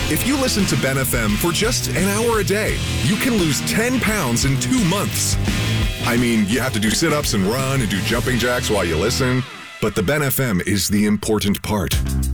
If you listen to Ben FM for just an hour a day, you can lose 10 pounds in 2 months. I mean, you have to do sit-ups and run and do jumping jacks while you listen, but the Ben FM is the important part.